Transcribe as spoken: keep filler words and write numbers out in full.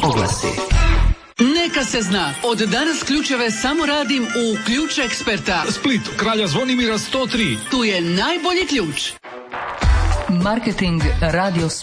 oglasi. Neka se zna, od danas ključeve samo radim u Ključ Eksperta. Split, Kralja Zvonimira sto tri. Tu je najbolji ključ. Marketing Radio